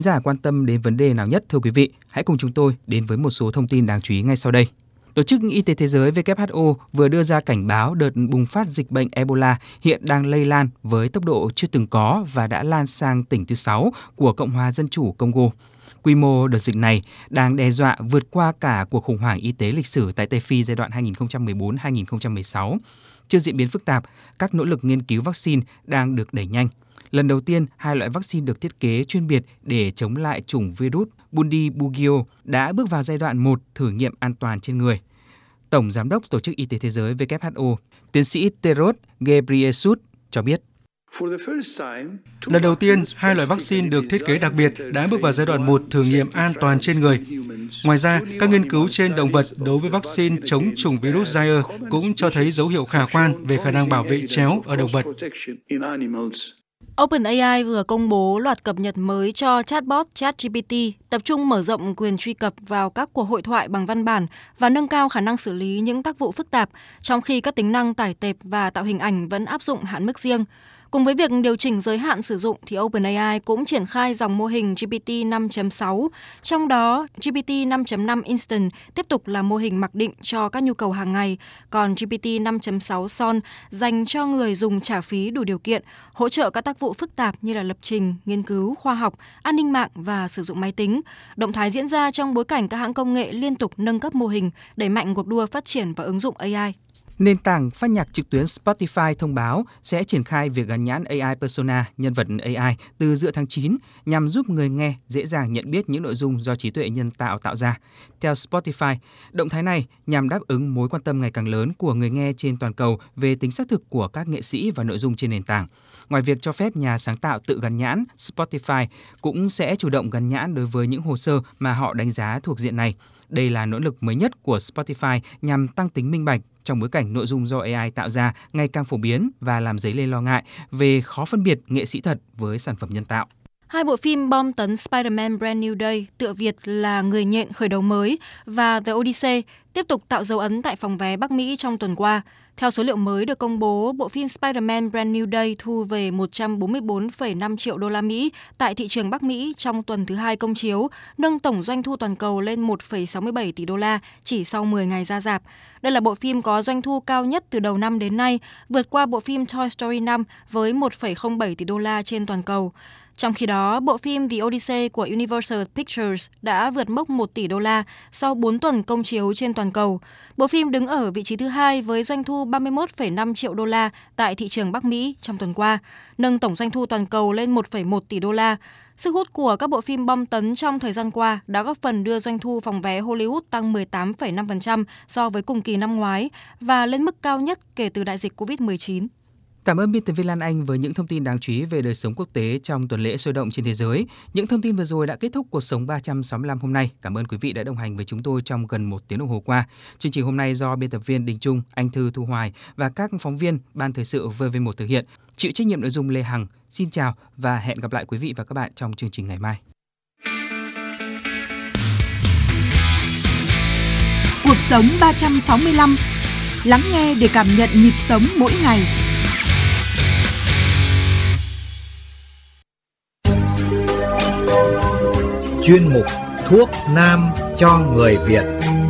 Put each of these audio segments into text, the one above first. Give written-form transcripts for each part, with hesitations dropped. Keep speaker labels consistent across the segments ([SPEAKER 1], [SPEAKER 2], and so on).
[SPEAKER 1] Giả quan tâm đến vấn đề nào nhất thưa quý vị? Hãy cùng chúng tôi đến với một số thông tin đáng chú ý ngay sau đây. Tổ chức Y tế Thế giới WHO vừa đưa ra cảnh báo đợt bùng phát dịch bệnh Ebola hiện đang lây lan với tốc độ chưa từng có và đã lan sang tỉnh thứ 6 của Cộng hòa Dân chủ Congo. Quy mô đợt dịch này đang đe dọa vượt qua cả cuộc khủng hoảng y tế lịch sử tại Tây Phi giai đoạn 2014-2016. Trước diễn biến phức tạp, các nỗ lực nghiên cứu vaccine đang được đẩy nhanh. Lần đầu tiên, 2 loại vaccine được thiết kế chuyên biệt để chống lại chủng virus Bundibugyo đã bước vào giai đoạn 1 thử nghiệm an toàn trên người. Tổng Giám đốc Tổ chức Y tế Thế giới WHO, tiến sĩ Tedros Ghebreyesus cho biết.
[SPEAKER 2] Lần đầu tiên, 2 loại vaccine được thiết kế đặc biệt đã bước vào giai đoạn 1 thử nghiệm an toàn trên người. Ngoài ra, các nghiên cứu trên động vật đối với vaccine chống chủng virus Zaire cũng cho thấy dấu hiệu khả quan về khả năng bảo vệ chéo ở động vật.
[SPEAKER 3] OpenAI vừa công bố loạt cập nhật mới cho chatbot ChatGPT, tập trung mở rộng quyền truy cập vào các cuộc hội thoại bằng văn bản và nâng cao khả năng xử lý những tác vụ phức tạp, trong khi các tính năng tải tệp và tạo hình ảnh vẫn áp dụng hạn mức riêng. Cùng với việc điều chỉnh giới hạn sử dụng, thì OpenAI cũng triển khai dòng mô hình GPT 5.6, trong đó GPT 5.5 Instant tiếp tục là mô hình mặc định cho các nhu cầu hàng ngày, còn GPT 5.6 Son dành cho người dùng trả phí đủ điều kiện, hỗ trợ các tác vụ phức tạp như là lập trình, nghiên cứu, khoa học, an ninh mạng và sử dụng máy tính. Động thái diễn ra trong bối cảnh các hãng công nghệ liên tục nâng cấp mô hình, đẩy mạnh cuộc đua phát triển và ứng dụng AI.
[SPEAKER 1] Nền tảng phát nhạc trực tuyến Spotify thông báo sẽ triển khai việc gắn nhãn AI persona, nhân vật AI, từ giữa tháng 9 nhằm giúp người nghe dễ dàng nhận biết những nội dung do trí tuệ nhân tạo tạo ra. Theo Spotify, động thái này nhằm đáp ứng mối quan tâm ngày càng lớn của người nghe trên toàn cầu về tính xác thực của các nghệ sĩ và nội dung trên nền tảng. Ngoài việc cho phép nhà sáng tạo tự gắn nhãn, Spotify cũng sẽ chủ động gắn nhãn đối với những hồ sơ mà họ đánh giá thuộc diện này. Đây là nỗ lực mới nhất của Spotify nhằm tăng tính minh bạch trong bối cảnh nội dung do AI tạo ra ngày càng phổ biến và làm dấy lên lo ngại về khó phân biệt nghệ sĩ thật với sản phẩm nhân tạo.
[SPEAKER 3] 2 bộ phim bom tấn Spider-Man Brand New Day, tựa Việt là Người nhện khởi đầu mới và The Odyssey tiếp tục tạo dấu ấn tại phòng vé Bắc Mỹ trong tuần qua. Theo số liệu mới được công bố, bộ phim Spider-Man Brand New Day thu về 144,5 triệu đô la Mỹ tại thị trường Bắc Mỹ trong tuần thứ 2 công chiếu, nâng tổng doanh thu toàn cầu lên 1,67 tỷ đô la chỉ sau 10 ngày ra rạp. Đây là bộ phim có doanh thu cao nhất từ đầu năm đến nay, vượt qua bộ phim Toy Story 5 với 1,07 tỷ đô la trên toàn cầu. Trong khi đó, bộ phim The Odyssey của Universal Pictures đã vượt mốc 1 tỷ đô la sau 4 tuần công chiếu trên toàn cầu. Bộ phim đứng ở vị trí thứ 2 với doanh thu 31,5 triệu đô la tại thị trường Bắc Mỹ trong tuần qua, nâng tổng doanh thu toàn cầu lên 1,1 tỷ đô la. Sức hút của các bộ phim bom tấn trong thời gian qua đã góp phần đưa doanh thu phòng vé Hollywood tăng 18,5% so với cùng kỳ năm ngoái và lên mức cao nhất kể từ đại dịch COVID-19.
[SPEAKER 1] Cảm ơn biên tập viên Lan Anh với những thông tin đáng chú ý về đời sống quốc tế trong tuần lễ sôi động trên thế giới. Những thông tin vừa rồi đã kết thúc Cuộc sống 365 hôm nay. Cảm ơn quý vị đã đồng hành với chúng tôi trong gần 1 tiếng đồng hồ qua. Chương trình hôm nay do biên tập viên Đình Trung, Anh Thư, Thu Hoài và các phóng viên Ban Thời sự VV1 thực hiện. Chịu trách nhiệm nội dung Lê Hằng. Xin chào và hẹn gặp lại quý vị và các bạn trong chương trình ngày mai.
[SPEAKER 4] Cuộc sống 365. Lắng nghe để cảm nhận nhịp sống mỗi ngày.
[SPEAKER 5] Chuyên mục Thuốc Nam cho người Việt.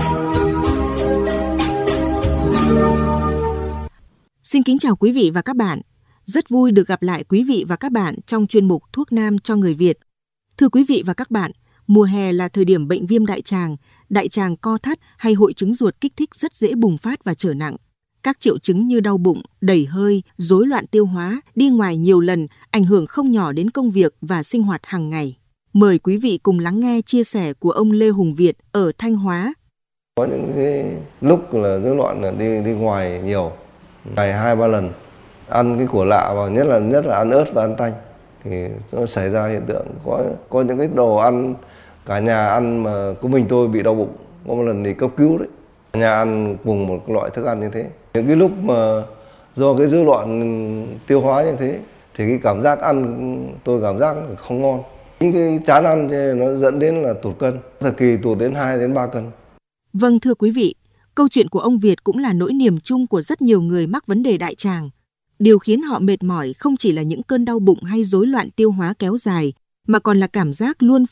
[SPEAKER 4] Xin kính chào quý vị và các bạn. Rất vui được gặp lại quý vị và các bạn trong chuyên mục Thuốc Nam cho người Việt. Thưa quý vị và các bạn, mùa hè là thời điểm bệnh viêm đại tràng co thắt hay hội chứng ruột kích thích rất dễ bùng phát và trở nặng. Các triệu chứng như đau bụng, đầy hơi, rối loạn tiêu hóa, đi ngoài nhiều lần, ảnh hưởng không nhỏ đến công việc và sinh hoạt hàng ngày. Mời quý vị cùng lắng nghe chia sẻ của ông Lê Hùng Việt ở Thanh Hóa.
[SPEAKER 6] Có những cái lúc là rối loạn là đi ngoài nhiều, ngày 2-3 lần, ăn cái của lạ và nhất là ăn ớt và ăn tanh thì nó xảy ra hiện tượng có những cái đồ ăn cả nhà ăn mà có mình tôi bị đau bụng, có một lần thì cấp cứu đấy. Nhà ăn cùng một loại thức ăn như thế. Những cái lúc mà do cái rối loạn tiêu hóa như thế thì cái cảm giác ăn tôi cảm giác không ngon. Những cái chán ăn nó dẫn đến là tụt cân, thời kỳ tụt đến 2-3 cân.
[SPEAKER 4] Vâng thưa quý vị, câu chuyện của ông Việt cũng là nỗi niềm chung của rất nhiều người mắc vấn đề đại tràng. Điều khiến họ mệt mỏi không chỉ là những cơn đau bụng hay rối loạn tiêu hóa kéo dài, mà còn là cảm giác luôn